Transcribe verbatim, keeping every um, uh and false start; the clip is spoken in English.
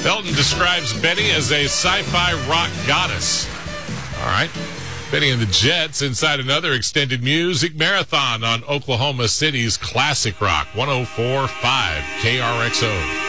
Felton describes Benny as a sci-fi rock goddess. All right. Benny and the Jets inside another extended music marathon on Oklahoma City's classic rock, one oh four point five K R X O.